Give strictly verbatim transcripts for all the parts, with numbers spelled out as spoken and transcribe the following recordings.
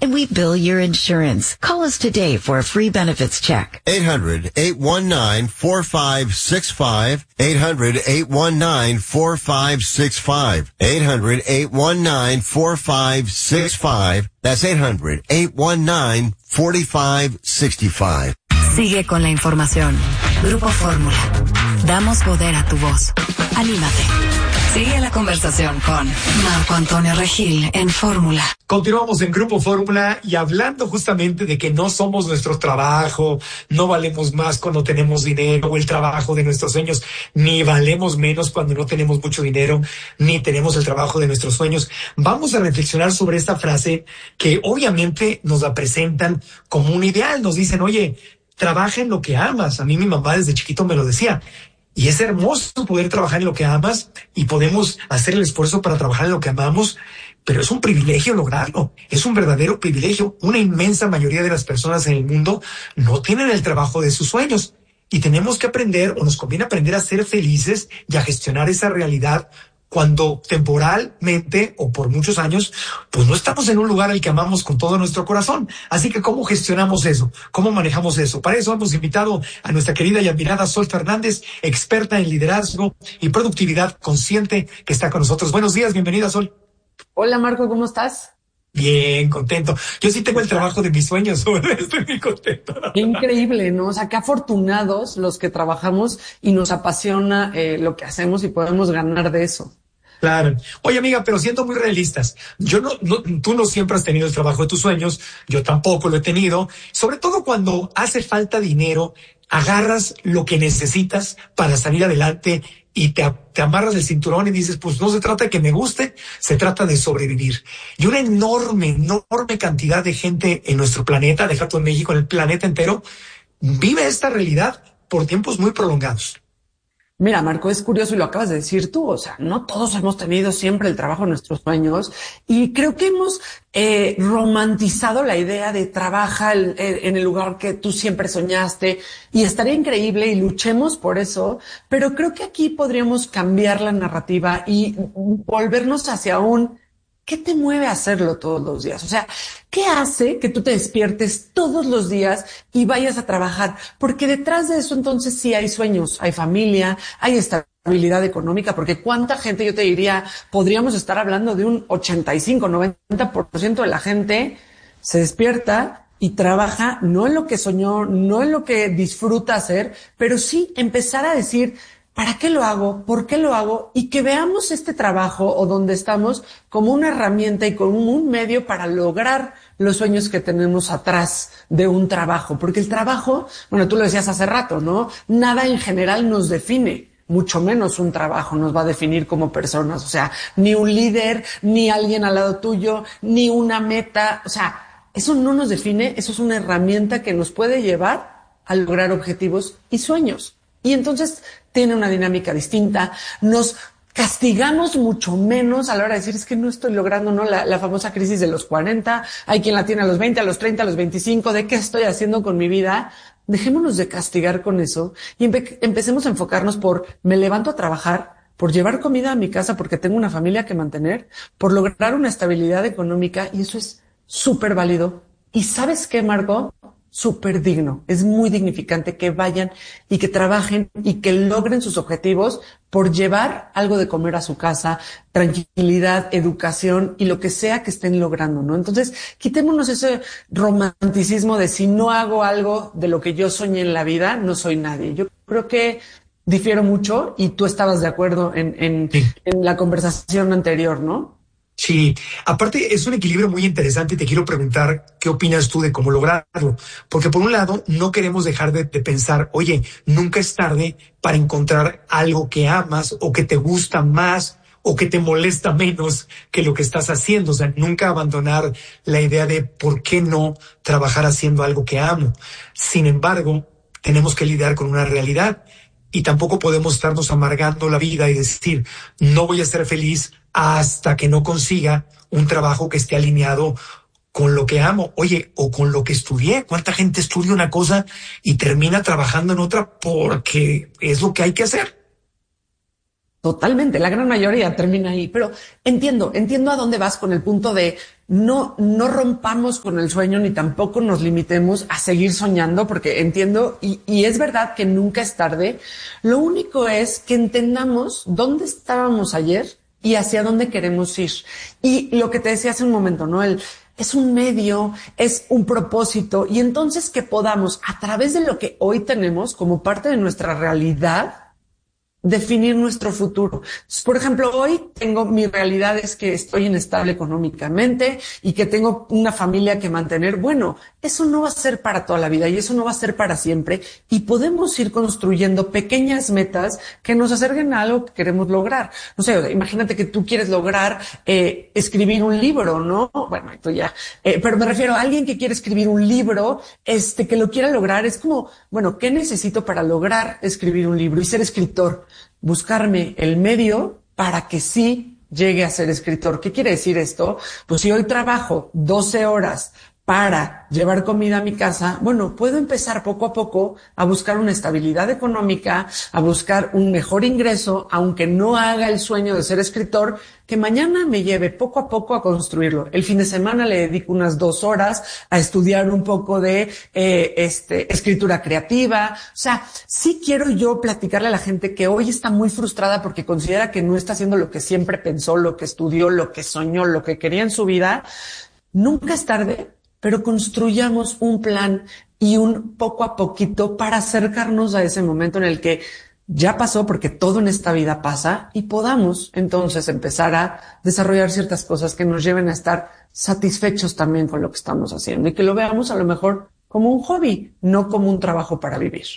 and we bill your insurance. Call us today for a free benefits check. eight hundred, eight one nine, four five six five. eight hundred, eight one nine, four five six five. eight hundred, eight one nine, four five six five. That's eight hundred, eight one nine, four five six five. Sigue con la información. Grupo Fórmula. Damos poder a tu voz. Anímate. Sigue la conversación con Marco Antonio Regil en Fórmula. Continuamos en Grupo Fórmula y hablando justamente de que no somos nuestro trabajo, no valemos más cuando tenemos dinero o el trabajo de nuestros sueños, ni valemos menos cuando no tenemos mucho dinero, ni tenemos el trabajo de nuestros sueños. Vamos a reflexionar sobre esta frase que obviamente nos la presentan como un ideal. Nos dicen, oye, trabaja en lo que amas. A mí mi mamá desde chiquito me lo decía. Y es hermoso poder trabajar en lo que amas y podemos hacer el esfuerzo para trabajar en lo que amamos, pero es un privilegio lograrlo. Es un verdadero privilegio. Una inmensa mayoría de las personas en el mundo no tienen el trabajo de sus sueños y tenemos que aprender, o nos conviene aprender a ser felices y a gestionar esa realidad cuando temporalmente o por muchos años, pues no estamos en un lugar al que amamos con todo nuestro corazón. Así que, ¿cómo gestionamos eso? ¿Cómo manejamos eso? Para eso hemos invitado a nuestra querida y admirada Sol Fernández, experta en liderazgo y productividad consciente, que está con nosotros. Buenos días, bienvenida, Sol. Hola, Marco, ¿cómo estás? Bien, contento. Yo sí tengo el trabajo de mis sueños, Sol. Estoy muy contento. Qué increíble, ¿no? O sea, qué afortunados los que trabajamos y nos apasiona eh, lo que hacemos y podemos ganar de eso. Claro. Oye, amiga, pero siendo muy realistas, yo no, no, tú no siempre has tenido el trabajo de tus sueños, yo tampoco lo he tenido, sobre todo cuando hace falta dinero, agarras lo que necesitas para salir adelante y te, te amarras el cinturón y dices, pues no se trata de que me guste, se trata de sobrevivir. Y una enorme, enorme cantidad de gente en nuestro planeta, deja tú en México, en el planeta entero, vive esta realidad por tiempos muy prolongados. Mira, Marco, es curioso y lo acabas de decir tú, o sea, no todos hemos tenido siempre el trabajo de nuestros sueños y creo que hemos eh, romantizado la idea de trabaja el, el, en el lugar que tú siempre soñaste y estaría increíble y luchemos por eso, pero creo que aquí podríamos cambiar la narrativa y volvernos hacia un ¿qué te mueve a hacerlo todos los días? O sea, ¿qué hace que tú te despiertes todos los días y vayas a trabajar? Porque detrás de eso entonces sí hay sueños, hay familia, hay estabilidad económica, porque cuánta gente, yo te diría, podríamos estar hablando de un ochenta y cinco, noventa por ciento de la gente se despierta y trabaja no en lo que soñó, no en lo que disfruta hacer, pero sí empezar a decir, ¿para qué lo hago? ¿Por qué lo hago? Y que veamos este trabajo o donde estamos como una herramienta y como un medio para lograr los sueños que tenemos atrás de un trabajo. Porque el trabajo, bueno, tú lo decías hace rato, ¿no? Nada en general nos define. Mucho menos un trabajo nos va a definir como personas. O sea, ni un líder, ni alguien al lado tuyo, ni una meta. O sea, eso no nos define. Eso es una herramienta que nos puede llevar a lograr objetivos y sueños. Y entonces tiene una dinámica distinta. Nos castigamos mucho menos a la hora de decir, es que no estoy logrando, ¿no? La, la famosa crisis de los cuarenta. Hay quien la tiene a los veinte, a los treinta, a los veinticinco. ¿De qué estoy haciendo con mi vida? Dejémonos de castigar con eso y empe- empecemos a enfocarnos por, me levanto a trabajar, por llevar comida a mi casa porque tengo una familia que mantener, por lograr una estabilidad económica, y eso es súper válido. ¿Y sabes qué, Marco? Súper digno. Es muy dignificante que vayan y que trabajen y que logren sus objetivos por llevar algo de comer a su casa, tranquilidad, educación y lo que sea que estén logrando, ¿no? Entonces, quitémonos ese romanticismo de si no hago algo de lo que yo soñé en la vida, no soy nadie. Yo creo que difiero mucho y tú estabas de acuerdo en, en, sí. en la conversación anterior, ¿no? Sí, aparte es un equilibrio muy interesante y te quiero preguntar qué opinas tú de cómo lograrlo, porque por un lado no queremos dejar de, de pensar, oye, nunca es tarde para encontrar algo que amas o que te gusta más o que te molesta menos que lo que estás haciendo. O sea, nunca abandonar la idea de por qué no trabajar haciendo algo que amo. Sin embargo, tenemos que lidiar con una realidad y tampoco podemos estarnos amargando la vida y decir, no voy a ser feliz hasta que no consiga un trabajo que esté alineado con lo que amo. Oye, o con lo que estudié. ¿Cuánta gente estudia una cosa y termina trabajando en otra porque es lo que hay que hacer? Totalmente, la gran mayoría termina ahí. Pero entiendo, entiendo a dónde vas con el punto de no, no rompamos con el sueño ni tampoco nos limitemos a seguir soñando, porque entiendo, y, y es verdad que nunca es tarde. Lo único es que entendamos dónde estábamos ayer y hacia dónde queremos ir. Y lo que te decía hace un momento, ¿no? El, es un medio, es un propósito, y entonces que podamos, a través de lo que hoy tenemos como parte de nuestra realidad, definir nuestro futuro. Por ejemplo, hoy tengo, mi realidad es que estoy inestable económicamente y que tengo una familia que mantener. Bueno, eso no va a ser para toda la vida y eso no va a ser para siempre, y podemos ir construyendo pequeñas metas que nos acerquen a algo que queremos lograr. No sé, imagínate que tú quieres lograr eh, escribir un libro, ¿no? Bueno, esto ya, eh, pero me refiero a alguien que quiere escribir un libro, este, que lo quiera lograr. Es como, bueno, ¿qué necesito para lograr escribir un libro y ser escritor? Buscarme el medio para que sí llegue a ser escritor. ¿Qué quiere decir esto? Pues si hoy trabajo doce horas para llevar comida a mi casa, bueno, puedo empezar poco a poco a buscar una estabilidad económica, a buscar un mejor ingreso, aunque no haga el sueño de ser escritor, que mañana me lleve poco a poco a construirlo. El fin de semana le dedico unas dos horas a estudiar un poco de eh, este escritura creativa. O sea, sí quiero yo platicarle a la gente que hoy está muy frustrada porque considera que no está haciendo lo que siempre pensó, lo que estudió, lo que soñó, lo que quería en su vida. Nunca es tarde, pero construyamos un plan y un poco a poquito para acercarnos a ese momento en el que ya pasó, porque todo en esta vida pasa, y podamos entonces empezar a desarrollar ciertas cosas que nos lleven a estar satisfechos también con lo que estamos haciendo y que lo veamos a lo mejor como un hobby, no como un trabajo para vivir.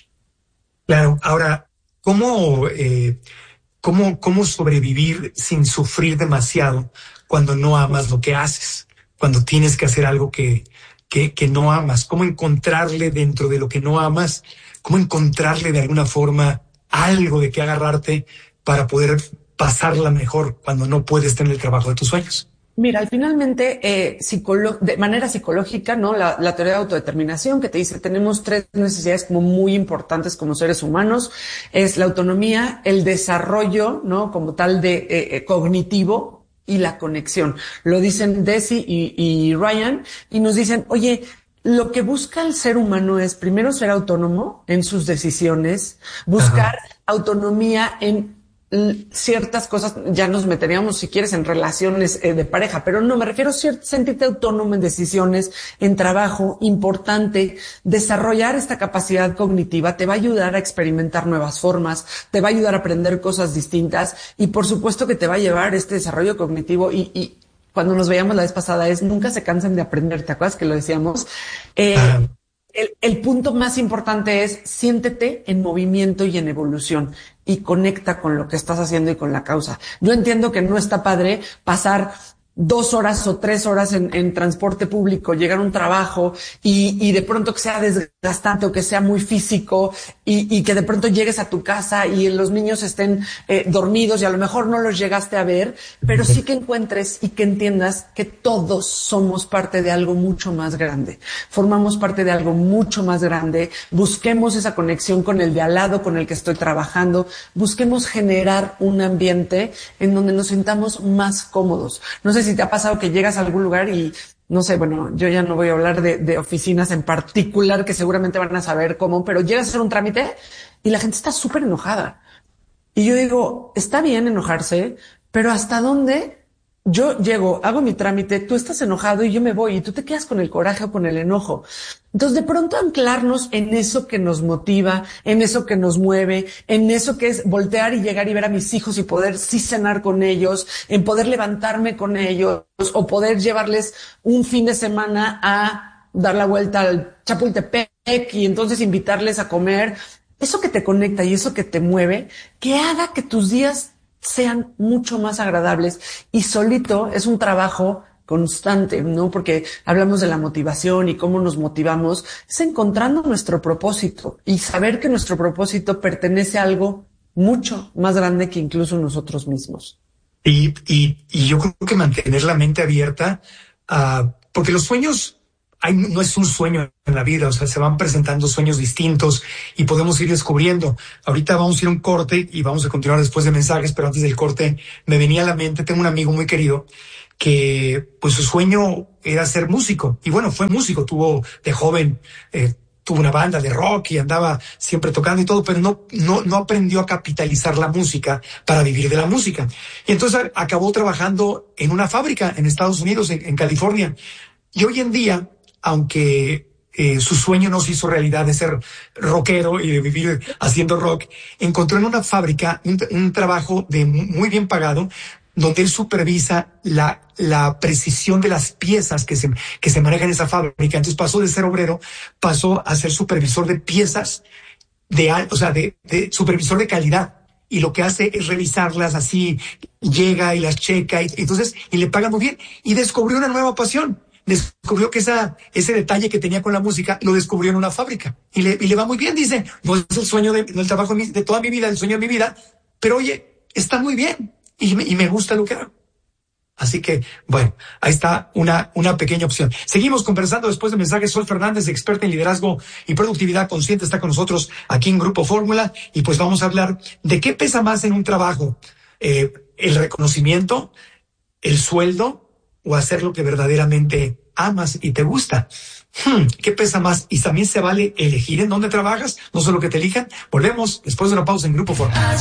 Claro. Ahora, ¿cómo, eh, cómo, cómo sobrevivir sin sufrir demasiado cuando no amas lo que haces? Cuando tienes que hacer algo que, que, que no amas, ¿cómo encontrarle dentro de lo que no amas? ¿Cómo encontrarle de alguna forma algo de que agarrarte para poder pasarla mejor cuando no puedes tener el trabajo de tus sueños? Mira, finalmente, eh, psicolo- de manera psicológica, ¿no? La, la teoría de autodeterminación que te dice tenemos tres necesidades como muy importantes como seres humanos. Es la autonomía, el desarrollo, ¿no? Como tal de eh, eh, cognitivo, y la conexión. Lo dicen Deci y, y Ryan, y nos dicen, oye, lo que busca el ser humano es primero ser autónomo en sus decisiones, buscar Ajá. autonomía en ciertas cosas. Ya nos meteríamos, si quieres, en relaciones eh, de pareja, pero no, me refiero a cier- sentirte autónomo en decisiones, en trabajo. Importante, desarrollar esta capacidad cognitiva te va a ayudar a experimentar nuevas formas, te va a ayudar a aprender cosas distintas, y por supuesto que te va a llevar este desarrollo cognitivo. Y, y cuando nos veíamos la vez pasada es nunca se cansan de aprender, ¿te acuerdas que lo decíamos? Eh, ah. El, el punto más importante es siéntete en movimiento y en evolución y conecta con lo que estás haciendo y con la causa. Yo entiendo que no está padre pasar dos horas o tres horas en, en transporte público, llegar a un trabajo y, y de pronto que sea desgastante o que sea muy físico y, y que de pronto llegues a tu casa y los niños estén eh, dormidos y a lo mejor no los llegaste a ver, pero sí que encuentres y que entiendas que todos somos parte de algo mucho más grande. Formamos parte de algo mucho más grande. Busquemos esa conexión con el de al lado con el que estoy trabajando. Busquemos generar un ambiente en donde nos sintamos más cómodos. No sé si te ha pasado que llegas a algún lugar y, no sé, bueno, yo ya no voy a hablar de, de oficinas en particular que seguramente van a saber cómo, pero llegas a hacer un trámite y la gente está súper enojada. Y yo digo, está bien enojarse, pero ¿hasta dónde? Yo llego, hago mi trámite, tú estás enojado y yo me voy y tú te quedas con el coraje o con el enojo. Entonces, de pronto anclarnos en eso que nos motiva, en eso que nos mueve, en eso que es voltear y llegar y ver a mis hijos y poder sí cenar con ellos, en poder levantarme con ellos o poder llevarles un fin de semana a dar la vuelta al Chapultepec y entonces invitarles a comer. Eso que te conecta y eso que te mueve, que haga que tus días sean mucho más agradables, y solito es un trabajo constante, ¿no? Porque hablamos de la motivación y cómo nos motivamos, es encontrando nuestro propósito y saber que nuestro propósito pertenece a algo mucho más grande que incluso nosotros mismos. Y, y, y yo creo que mantener la mente abierta, uh, porque los sueños, hay, no es un sueño en la vida, o sea, se van presentando sueños distintos y podemos ir descubriendo. Ahorita vamos a ir a un corte y vamos a continuar después de mensajes, pero antes del corte me venía a la mente, tengo un amigo muy querido que pues su sueño era ser músico. Y bueno, fue músico, tuvo de joven, eh, tuvo una banda de rock y andaba siempre tocando y todo, pero no, no, no aprendió a capitalizar la música para vivir de la música. Y entonces acabó trabajando en una fábrica en Estados Unidos, en, en California. Y hoy en día, aunque eh, su sueño no se hizo realidad de ser rockero y de vivir haciendo rock, encontró en una fábrica un, un trabajo de muy bien pagado, donde él supervisa la, la precisión de las piezas que se, que se manejan en esa fábrica. Entonces pasó de ser obrero, pasó a ser supervisor de piezas, de, o sea, de, de supervisor de calidad. Y lo que hace es revisarlas así, llega y las checa, y entonces, y le paga muy bien. Y descubrió una nueva pasión. Descubrió que esa, ese detalle que tenía con la música lo descubrió en una fábrica. Y le, y le va muy bien, dice, no es el sueño de, no el trabajo de, mi, de toda mi vida, el sueño de mi vida, pero oye, está muy bien. Y me, y me gusta lo que hago. Así que, bueno, ahí está una, una pequeña opción. Seguimos conversando después de mensajes. Sol Fernández, experta en liderazgo y productividad consciente, está con nosotros aquí en Grupo Fórmula. Y pues vamos a hablar de qué pesa más en un trabajo. Eh, el reconocimiento, el sueldo o hacer lo que verdaderamente amas y te gusta. Hmm, ¿Qué pesa más? Y también se vale elegir en dónde trabajas, no solo que te elijan. Volvemos después de una pausa en Grupo Fórmula.